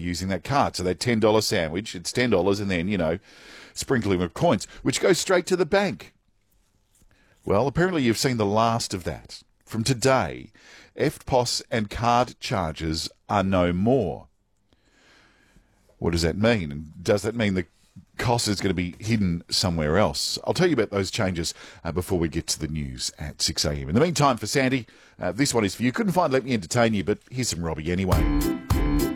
you're using that card. So that $10 sandwich, it's $10 and then, sprinkling with coins, which goes straight to the bank. Well, apparently you've seen the last of that. From today, EFTPOS and card charges are no more. What does that mean? And does that mean the cost is going to be hidden somewhere else? I'll tell you about those changes before we get to the news at 6 a.m. In the meantime, for Sandy, this one is for you. Couldn't find Let Me Entertain You, but here's some Robbie anyway.